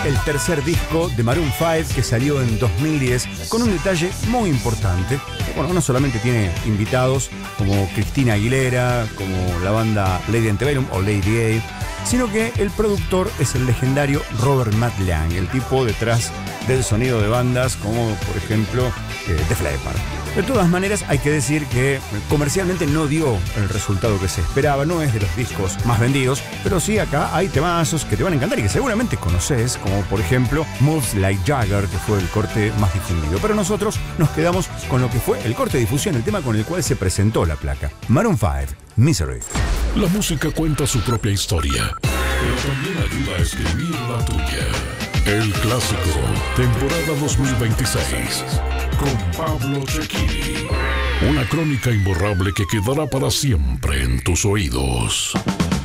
el tercer disco de Maroon 5 que salió en 2010 con un detalle muy importante. Bueno, no solamente tiene invitados como Cristina Aguilera, como la banda Lady Antebellum o Lady A, sino que el productor es el legendario Robert Matt Lang, el tipo detrás del sonido de bandas como, por ejemplo, Def Leppard. De todas maneras, hay que decir que comercialmente no dio el resultado que se esperaba, no es de los discos más vendidos, pero sí acá hay temazos que te van a encantar y que seguramente conoces, como por ejemplo Moves Like Jagger, que fue el corte más difundido. Pero nosotros nos quedamos con lo que fue el corte de difusión, el tema con el cual se presentó la placa. Maroon 5, Misery. La música cuenta su propia historia, pero también ayuda a escribir la tuya. El Clásico, temporada 2026, con Pablo Cecchini. Una crónica imborrable que quedará para siempre en tus oídos.